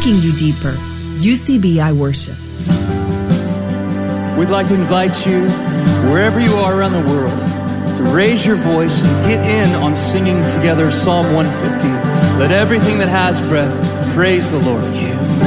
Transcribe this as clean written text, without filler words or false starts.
taking you deeper. UCB I Worship. We'd like to invite you, wherever you are around the world, to raise your voice and get in on singing together Psalm 150. Let everything that has breath praise the Lord.